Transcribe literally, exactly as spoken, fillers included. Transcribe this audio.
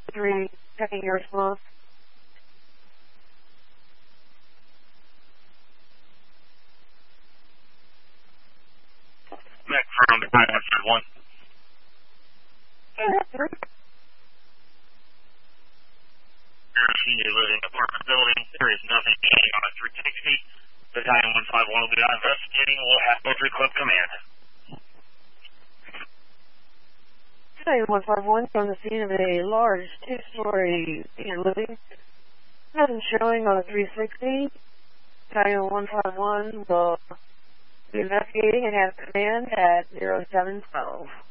three, checking your response. Mac from the nine one five one. Senior living apartment building. There is nothing hanging on a three sixty. The nine one five one will be out investigating. We'll have Rotary Club command. nine one five one from the scene of a large two-story senior living. Nothing showing on a three sixty. nine one five one will be investigating and have command at zero seven twelve.